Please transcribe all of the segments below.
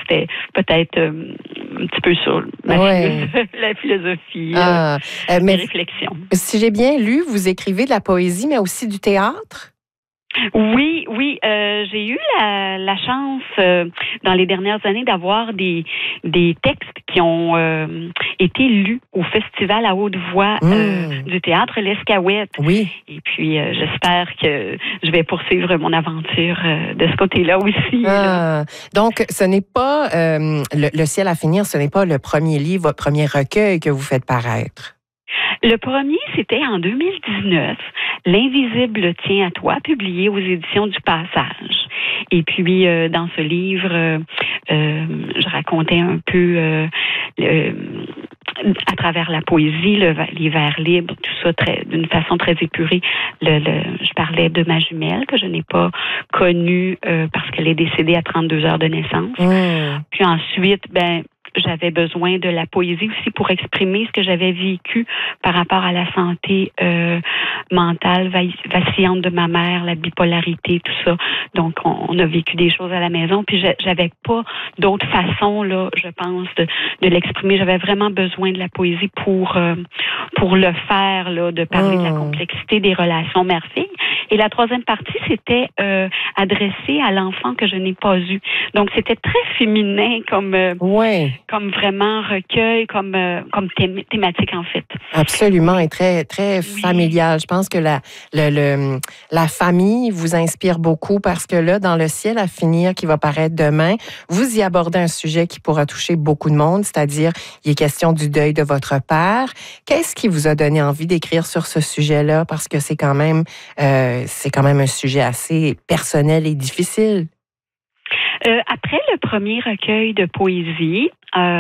c'était peut-être un petit peu sur la philosophie, les réflexions. Si j'ai bien lu, vous écrivez de la poésie, mais aussi du théâtre? Oui, j'ai eu la chance dans les dernières années d'avoir des textes qui ont été lus au festival à haute voix du théâtre L'Escaouette. Oui. Et puis j'espère que je vais poursuivre mon aventure de ce côté-là aussi. Donc ce n'est pas Le ciel à finir, ce n'est pas le premier livre, votre premier recueil que vous faites paraître. Le premier, c'était en 2019, L'invisible tient à toi, publié aux éditions du Passage. Et puis, dans ce livre, je racontais un peu à travers la poésie, les vers libres, tout ça d'une façon très épurée. Je parlais de ma jumelle que je n'ai pas connue parce qu'elle est décédée à 32 heures de naissance. Puis ensuite, j'avais besoin de la poésie aussi pour exprimer ce que j'avais vécu par rapport à la santé mentale vacillante de ma mère, la bipolarité, tout ça. Donc, on a vécu des choses à la maison. Puis, j'avais pas d'autre façon, là, je pense, de l'exprimer. J'avais vraiment besoin de la poésie pour le faire, là, de parler de la complexité des relations mère-fille. Et la troisième partie, c'était adressée à l'enfant que je n'ai pas eu. Donc, c'était très féminin comme vraiment recueil, comme thématique, en fait. Absolument, et très, très familial. Je pense que la famille vous inspire beaucoup parce que là, dans Le ciel à finir, qui va paraître demain, vous y abordez un sujet qui pourra toucher beaucoup de monde, c'est-à-dire, il est question du deuil de votre père. Qu'est-ce qui vous a donné envie d'écrire sur ce sujet-là? Parce que c'est quand même un sujet assez personnel et difficile. Après le premier recueil de poésie,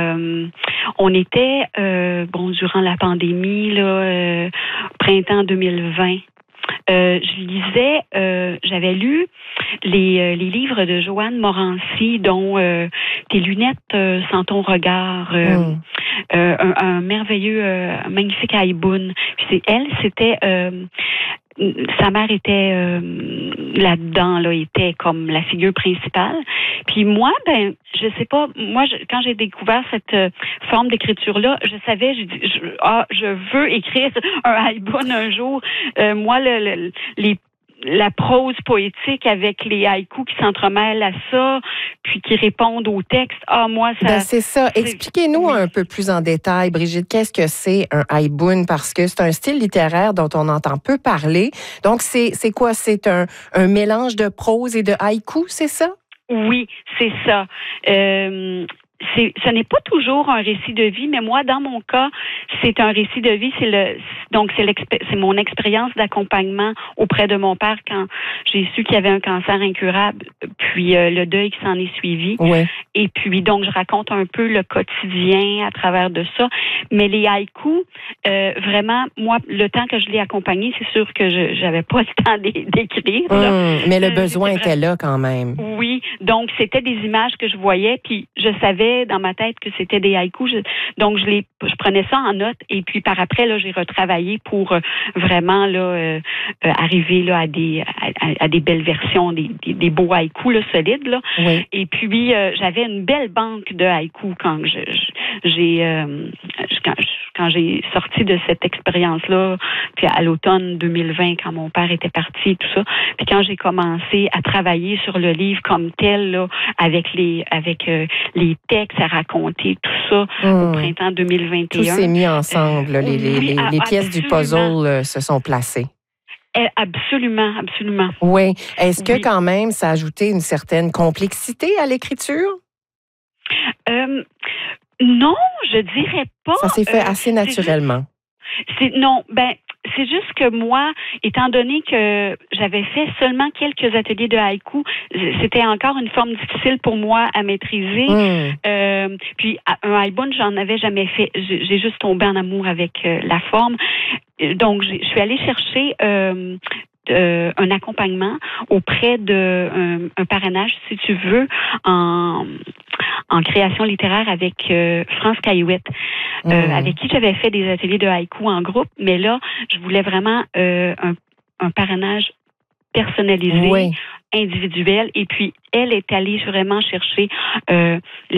on était durant la pandémie, là, printemps 2020. Je lisais, j'avais lu les livres de Joanne Morancy, dont Tes lunettes sans ton regard, un merveilleux, magnifique haïboun. Puis c'était sa mère était là-dedans, là, était comme la figure principale. Puis moi, je sais pas, quand j'ai découvert cette forme d'écriture-là, je savais, je veux écrire un haïboun un jour. Moi, la prose poétique avec les haïkus qui s'entremêlent à ça, puis qui répondent au texte. Moi, ça... c'est ça. Expliquez-nous un peu plus en détail, Brigitte, qu'est-ce que c'est un haïboun? Parce que c'est un style littéraire dont on entend peu parler. Donc, c'est quoi? C'est un mélange de prose et de haïku, c'est ça? Oui, c'est ça. Ce n'est pas toujours un récit de vie, mais moi, dans mon cas, c'est un récit de vie. C'est mon expérience d'accompagnement auprès de mon père quand j'ai su qu'il y avait un cancer incurable, puis le deuil qui s'en est suivi. Ouais. Et puis, donc, je raconte un peu le quotidien à travers de ça. Mais les haïkus, vraiment, moi, le temps que je l'ai accompagné, c'est sûr que j'avais pas le temps d'écrire. Mais le besoin était là quand même. Oui, donc c'était des images que je voyais, puis je savais dans ma tête que c'était des haïkus. Donc, je prenais ça en note, et puis par après, là, j'ai retravaillé pour vraiment là, arriver là, à des belles versions, des beaux haïkus là, solides. Là. Oui. Et puis, j'avais une belle banque de haïkus quand j'ai sorti de cette expérience-là, puis à l'automne 2020, quand mon père était parti, tout ça, puis quand j'ai commencé à travailler sur le livre comme tel, là, avec les textes à raconter, tout ça, au printemps 2021. Tout s'est mis ensemble. Les pièces du puzzle se sont placées. Absolument, absolument. Oui. Est-ce que quand même, ça a ajouté une certaine complexité à l'écriture? Non, je dirais pas. Ça s'est fait assez naturellement. C'est juste que moi, étant donné que j'avais fait seulement quelques ateliers de haïku, c'était encore une forme difficile pour moi à maîtriser. Puis un haïboun, j'en avais jamais fait. J'ai juste tombé en amour avec la forme. Donc, je suis allée chercher un accompagnement auprès de un parrainage, si tu veux, en création littéraire avec France Caillouette, avec qui j'avais fait des ateliers de haïku en groupe, mais là, je voulais vraiment un parrainage personnalisé, individuel, et puis elle est allée vraiment chercher